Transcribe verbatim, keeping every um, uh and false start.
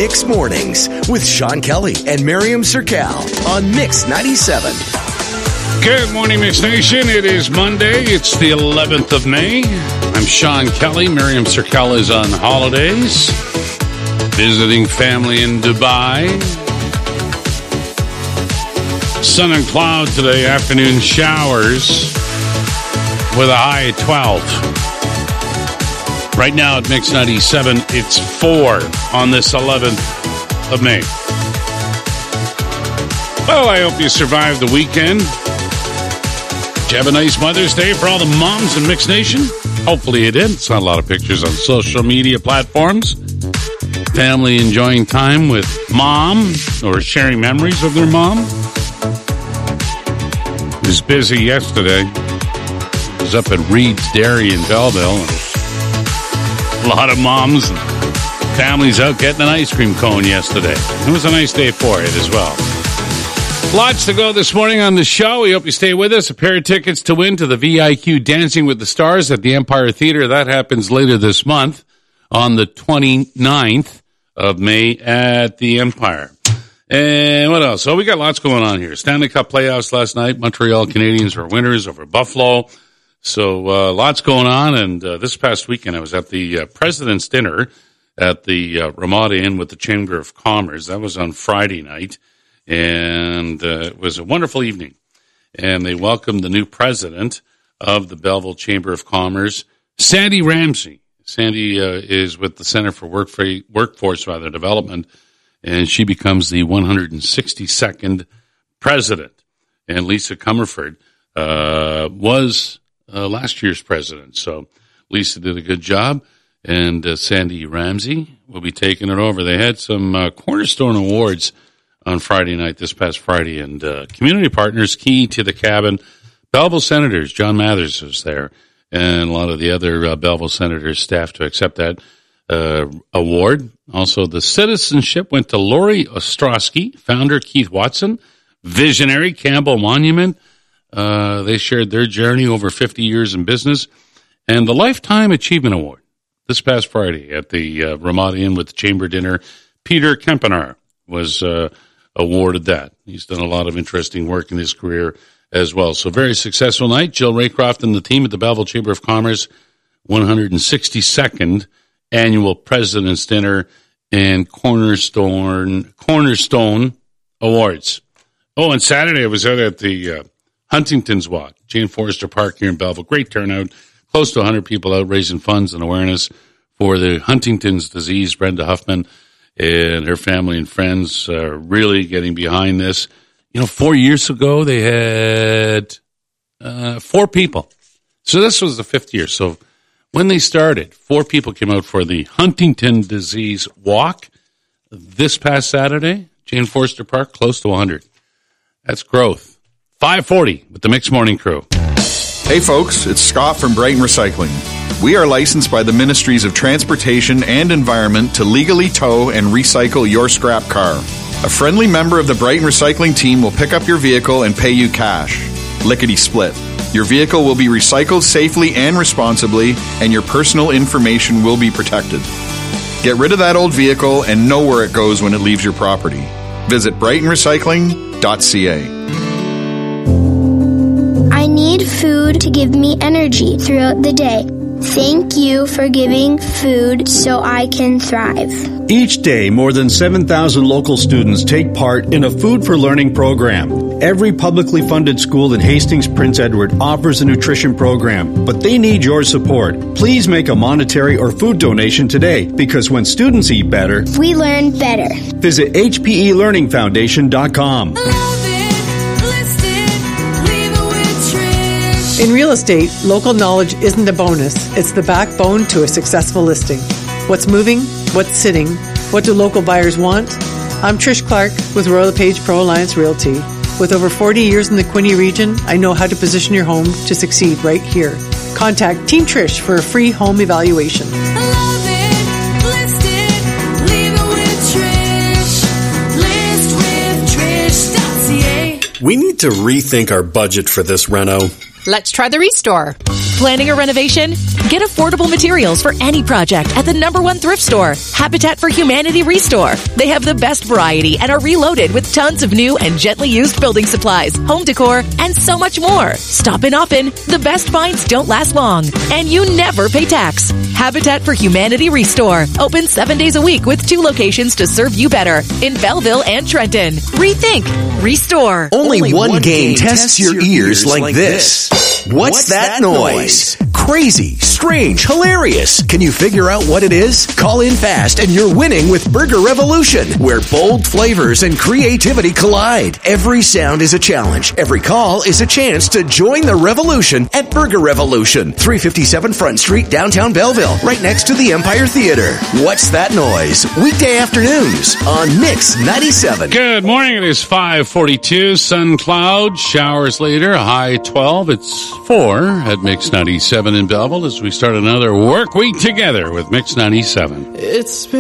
Mix Mornings with Sean Kelly and Miriam Sercal on Mix ninety-seven. Good morning, Mix Nation. It is Monday. It's the eleventh of May. I'm Sean Kelly. Miriam Sercal is on holidays, visiting family in Dubai. Sun and cloud today, afternoon showers with a high at twelve. Right now at Mix ninety-seven, it's four on this eleventh of May. Well, I hope you survived the weekend. Did you have a nice Mother's Day for all the moms in Mix Nation? Hopefully you did. Saw a lot of pictures on social media platforms. Family enjoying time with mom or sharing memories of their mom. It was busy yesterday. I was up at Reed's Dairy in Belleville. A lot of moms and families out getting an ice cream cone yesterday. It was a nice day for it as well. Lots to go this morning on the show. We hope you stay with us. A pair of tickets to win to the V I Q Dancing with the Stars at the Empire Theater. That happens later this month on the twenty-ninth of May at the Empire. And what else? So we got lots going on here. Stanley Cup playoffs last night. Montreal Canadiens were winners over Buffalo. So uh, lots going on, and uh, this past weekend I was at the uh, President's Dinner at the uh, Ramada Inn with the Chamber of Commerce. That was on Friday night, and uh, it was a wonderful evening. And they welcomed the new president of the Belleville Chamber of Commerce, Sandy Ramsey. Sandy uh, is with the Center for Workf- Workforce rather, Development, and she becomes the one hundred sixty-second president. And Lisa Comerford uh, was... Uh, last year's president. So Lisa did a good job, and uh, Sandy Ramsey will be taking it over. They had some uh, Cornerstone Awards on Friday night, this past Friday, and uh, community partners key to the cabin. Belleville Senators, John Mathers was there, and a lot of the other uh, Belleville Senators staff to accept that uh, award. Also, the citizenship went to Lori Ostrowski, founder Keith Watson, visionary Campbell Monument. Uh, they shared their journey over fifty years in business, and the Lifetime Achievement Award this past Friday at the uh, Ramada Inn with the Chamber Dinner. Peter Kempenaar was uh, awarded that. He's done a lot of interesting work in his career as well. So very successful night. Jill Raycroft and the team at the Belleville Chamber of Commerce, one hundred sixty-second annual President's Dinner and Cornerstone Cornerstone Awards. Oh, and Saturday I was out at the uh, Huntington's Walk, Jane Forrester Park here in Belleville. Great turnout. Close to one hundred people out raising funds and awareness for the Huntington's disease. Brenda Huffman and her family and friends are really getting behind this. You know, four years ago, they had uh, four people. So this was the fifth year. So when they started, four people came out for the Huntington Disease Walk. This past Saturday, Jane Forrester Park, close to one hundred. That's growth. five forty with the Mix Morning Crew. Hey folks, it's Scott from Brighton Recycling. We are licensed by the Ministries of Transportation and Environment to legally tow and recycle your scrap car. A friendly member of the Brighton Recycling team will pick up your vehicle and pay you cash. Lickety split. Your vehicle will be recycled safely and responsibly, and your personal information will be protected. Get rid of that old vehicle and know where it goes when it leaves your property. Visit brighton recycling dot c a. I need food to give me energy throughout the day. Thank you for giving food so I can thrive. Each day, more than seven thousand local students take part in a Food for Learning program. Every publicly funded school in Hastings, Prince Edward offers a nutrition program, but they need your support. Please make a monetary or food donation today, because when students eat better, we learn better. Visit h p e learning foundation dot com. In real estate, local knowledge isn't a bonus. It's the backbone to a successful listing. What's moving? What's sitting? What do local buyers want? I'm Trish Clark with Royal LePage Pro Alliance Realty. With over forty years in the Quinte region, I know how to position your home to succeed right here. Contact Team Trish for a free home evaluation. We need to rethink our budget for this reno. Let's try the Restore. Planning a renovation? Get affordable materials for any project at the number one thrift store, Habitat for Humanity Restore. They have the best variety and are reloaded with tons of new and gently used building supplies, home decor, and so much more. Stop in often. The best finds don't last long, and you never pay tax. Habitat for Humanity Restore. Open seven days a week with two locations to serve you better in Belleville and Trenton. Rethink. Restore. Only, Only one, one game, game tests your ears like, like this. What's, What's that, that noise? noise? Crazy, strange, hilarious. Can you figure out what it is? Call in fast and you're winning with Burger Revolution, where bold flavors and creativity collide. Every sound is a challenge. Every call is a chance to join the revolution at Burger Revolution, three fifty-seven Front Street, downtown Belleville, right next to the Empire Theater. What's that noise? Weekday afternoons on Mix ninety-seven. Good morning. It is five forty-two. Sun, cloud, showers later, high twelve. It's four at Mix ninety-seven in Belleville as we start another work week together with Mix ninety-seven. It's been